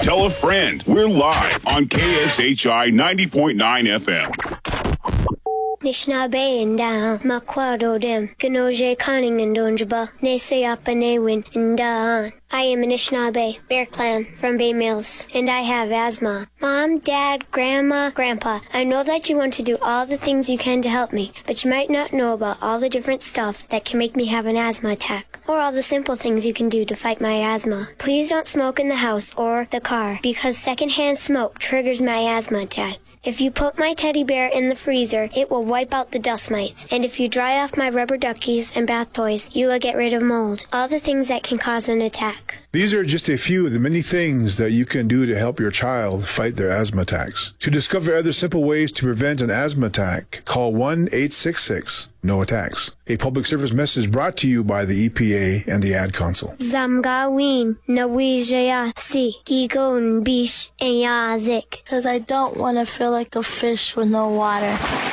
Tell a friend. We're live on KSHI 90.9 FM. Nishnabe inda makwado dem ganoje conning and donjaba ne sayapa ne win inda. I am Anishinaabe, Bear Clan, from Bay Mills, and I have asthma. Mom, Dad, Grandma, Grandpa, I know that you want to do all the things you can to help me, but you might not know about all the different stuff that can make me have an asthma attack, or all the simple things you can do to fight my asthma. Please don't smoke in the house or the car, because secondhand smoke triggers my asthma attacks. If you put my teddy bear in the freezer, it will wipe out the dust mites, and if you dry off my rubber duckies and bath toys, you will get rid of mold, all the things that can cause an attack. These are just a few of the many things that you can do to help your child fight their asthma attacks. To discover other simple ways to prevent an asthma attack, call 1-866-NO-ATTACKS. A public service message brought to you by the EPA and the Ad Council. Zamgawin nawijayasi gigon bish and yazik. Because I don't want to feel like a fish with no water.